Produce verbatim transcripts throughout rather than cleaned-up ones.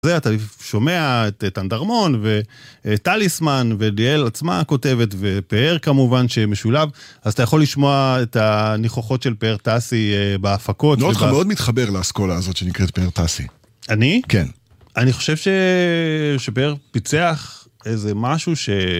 זה, אתה שומע את תנדרמון וטליסמן וליאל עצמה כותבת ופאר כמובן שמשולב, אז אתה יכול לשמוע את הניחוחות של פאר טסי בהפקות. מאוד ובא... מאוד מתחבר לאסכולה הזאת שנקראת פאר טסי. אני? כן. אני חושב ש... שפאר פיצח איזה משהו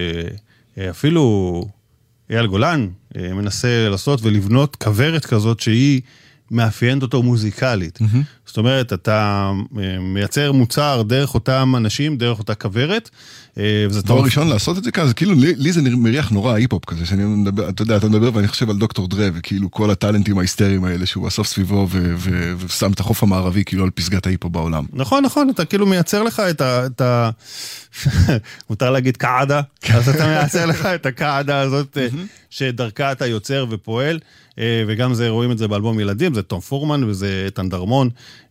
שאפילו אייל גולן מנסה לעשות ולבנות כברת כזאת שהיא מאפיינת אותו מוזיקלית. Mm-hmm. זאת אומרת, אתה מייצר מוצר דרך אותם אנשים, דרך אותה כברת. דבר ראשון לעשות את זה כזה, כאילו לי, לי זה מריח נורא היפ-הופ כזה, שאני מדבר, אתה יודע, אתה מדבר ואני חושב על דוקטור דרה, וכאילו כל הטלנטים ההיסטריים האלה, שהוא אסוף סביבו ו- ו- ושם את החוף המערבי, כאילו על פסגת ההיפ-הופ בעולם. נכון, נכון, אתה כאילו מייצר לך את ה... את ה... מותר להגיד קעדה, אז אתה מייצר לך את הקעדה הזאת, שדרכה אתה יוצר ופועל, וגם זה, רואים את זה באלבום ילדים, זה תום פורמן, וזה תנדרמון,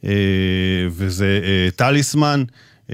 וזה טליסמן,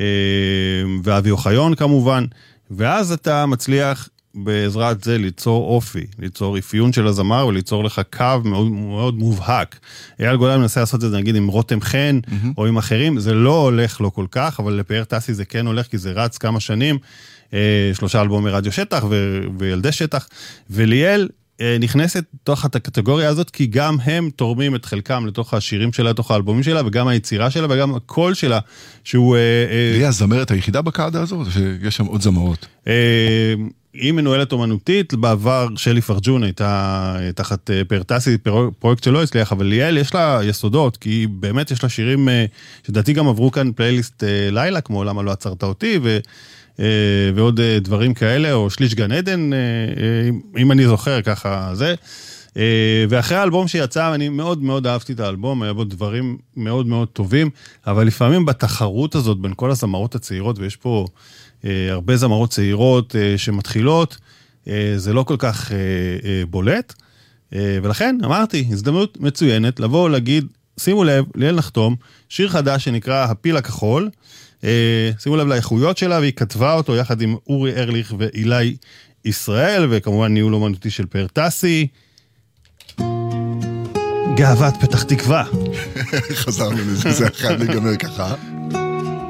ואבי אוחיון כמובן, ואז אתה מצליח בעזרת זה ליצור אופי, ליצור אפיון של הזמר, וליצור לך קו מאוד, מאוד מובהק. אייל גולן מנסה לעשות את זה, נגיד, עם רותם חן, mm-hmm. או עם אחרים, זה לא הולך לו כל כך, אבל לפאר טסי זה כן הולך, כי זה רץ כמה שנים, אה, שלושה אלבומי רדיו שטח, ו- וילדי שטח, וליאל אה, נכנסת תוך הקטגוריה הזאת, כי גם הם תורמים את חלקם לתוך השירים שלה, לתוך האלבומים שלה, וגם היצירה שלה, וגם הקול שלה, שהוא... אה, היא אה, הזמרת היחידה בקעדה הזאת, שיש שם עוד זמרות? אה, היא מנוהלת אומנותית, בעבר שלי פרג'ון הייתה תחת פאר טסי, פרויקט שלא הצליח, אבל ליאל יש לה יסודות, כי באמת יש לה שירים שדעתי גם עברו כאן פלייליסט לילה, כמו למה לא עצרת אותי, ו, ועוד דברים כאלה, או שליש גן עדן, אם אני זוכר ככה זה. ואחרי האלבום שיצא, אני מאוד מאוד אהבתי את האלבום, היה בו דברים מאוד מאוד טובים, אבל לפעמים בתחרות הזאת בין כל הזמרות הצעירות, ויש פה הרבה זמרות צעירות שמתחילות, זה לא כל כך בולט, ולכן אמרתי, הזדמנות מצוינת לבוא להגיד, שימו לב, ליאל נחתום, שיר חדש שנקרא הפיל הכחול, שימו לב לאיכויות שלה, והיא כתבה אותו יחד עם אורי ארליך ואילי ישראל, וכמובן ניהול אומנותי של פאר טסי, גאוות פתח תקווה. חזרנו לזה, זה אחד להיגמר ככה.